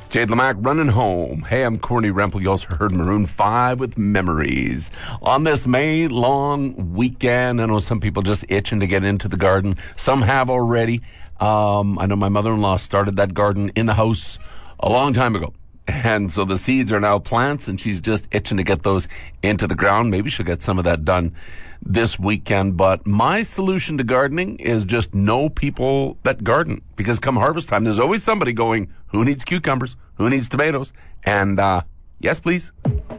Jade Lamac running home. Hey, I'm Corny Rempel. You also heard Maroon 5 with Memories. On this May long weekend, I know some people just itching to get into the garden. Some have already. I know my mother-in-law started that garden in the house a long time ago. And so the seeds are now plants, and she's just itching to get those into the ground. Maybe she'll get some of that done this weekend. But my solution to gardening is just know people that garden. Because come harvest time, there's always somebody going, who needs cucumbers? Who needs tomatoes? And, yes, please.